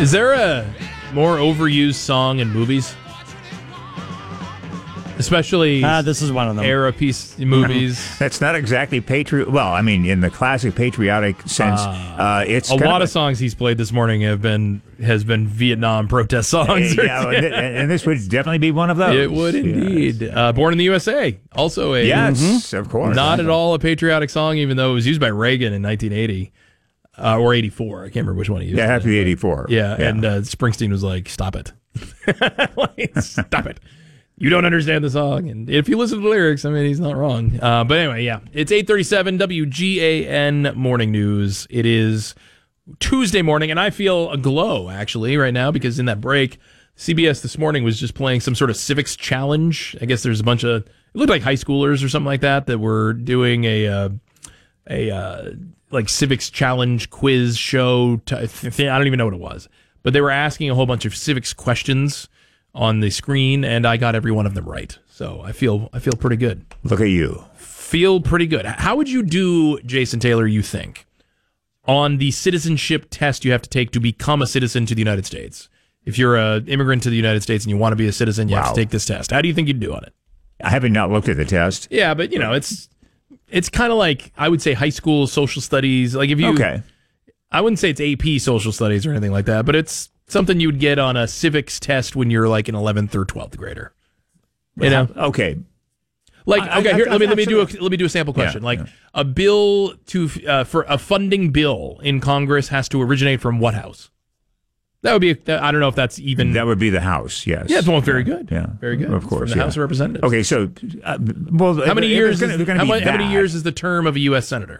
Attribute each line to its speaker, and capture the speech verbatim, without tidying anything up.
Speaker 1: Is there a more overused song in movies? Especially
Speaker 2: uh, this is one of them.
Speaker 1: Era piece movies.
Speaker 3: That's not exactly patriot. Well, I mean, in the classic patriotic sense, uh, uh, it's
Speaker 1: a lot
Speaker 3: of,
Speaker 1: of songs he's played this morning have been has been Vietnam protest songs.
Speaker 3: Uh, yeah, and, and this would definitely be one of those.
Speaker 1: It would indeed. Yes. Uh, Born in the U S A, also a
Speaker 3: yes, mm-hmm. of course,
Speaker 1: not at all a patriotic song, even though it was used by Reagan in nineteen eighty uh, or eighty-four. I can't remember which one he used.
Speaker 3: Yeah, it had to be eighty-four.
Speaker 1: Yeah, yeah. and uh, Springsteen was like, "Stop it, like, stop it." You don't understand the song, and if you listen to the lyrics, I mean, he's not wrong. Uh, but anyway, yeah, it's eight thirty-seven W G A N Morning News. It is Tuesday morning, and I feel a glow, actually, right now, because in that break, C B S this morning was just playing some sort of civics challenge. I guess there's a bunch of, it looked like high schoolers or something like that, that were doing a, uh, a uh, like civics challenge quiz show. To, I don't even know what it was, but they were asking a whole bunch of civics questions on the screen, and I got every one of them right. So I feel I feel pretty good.
Speaker 3: Look at you.
Speaker 1: Feel pretty good. How would you do, Jason Taylor, you think, on the citizenship test you have to take to become a citizen to the United States? If you're an immigrant to the United States and you want to be a citizen, you wow. have to take this test. How do you think you'd do on it?
Speaker 3: I haven't not looked at the test.
Speaker 1: Yeah, but, you know, it's it's kind of like, I would say, high school social studies. Like if you,
Speaker 3: okay.
Speaker 1: I wouldn't say it's A P social studies or anything like that, but it's something you would get on a civics test when you're like an eleventh or twelfth grader. You know?
Speaker 3: Okay.
Speaker 1: Like,
Speaker 3: I,
Speaker 1: okay,
Speaker 3: I,
Speaker 1: here,
Speaker 3: I,
Speaker 1: let me
Speaker 3: I,
Speaker 1: let me do a
Speaker 3: absolutely.
Speaker 1: let me do a sample question.
Speaker 3: Yeah,
Speaker 1: like
Speaker 3: yeah.
Speaker 1: a bill to uh, for a funding bill in Congress has to originate from what house? That would be. I don't know if that's even.
Speaker 3: That would be the House. Yes.
Speaker 1: Yeah, it's well, very good.
Speaker 3: Yeah,
Speaker 1: very good.
Speaker 3: Of course,
Speaker 1: from the
Speaker 3: yeah.
Speaker 1: House of Representatives.
Speaker 3: Okay, so uh, well,
Speaker 1: how many years?
Speaker 3: Gonna,
Speaker 1: is,
Speaker 3: gonna
Speaker 1: how,
Speaker 3: be
Speaker 1: how many
Speaker 3: that.
Speaker 1: years is the term of a U S senator?